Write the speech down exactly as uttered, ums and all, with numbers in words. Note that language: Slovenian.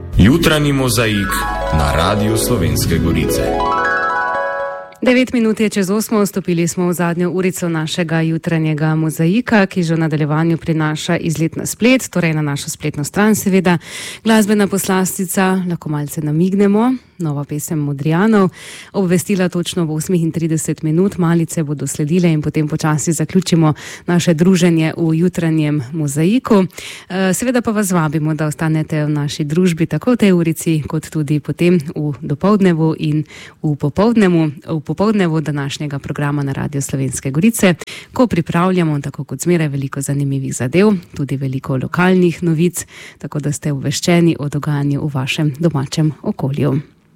Jutranji mozaik na Radiu Slovenske Gorice. Devet minut je čez osmo, vstopili smo v zadnjo urico našega jutranjega mozaika, ki že v nadaljevanju prinaša izlet na splet, torej na našo spletno stran seveda. Glasbena poslastica, lahko malce namignemo, nova pesem Modrijanov, obvestila točno v osem trideset minut, malice bodo sledile in potem počasi zaključimo naše druženje v jutranjem mozaiku. Seveda pa vas vabimo, da ostanete v naši družbi tako v tej urici, kot tudi potem v dopoldnevu in v popoldnevu, v popoldnevu današnjega programa na Radiu Slovenske Gorice, ko pripravljamo, tako kot zmeraj, veliko zanimivih zadev, tudi veliko lokalnih novic, tako da ste obveščeni o dogajanju v vašem domačem okolju.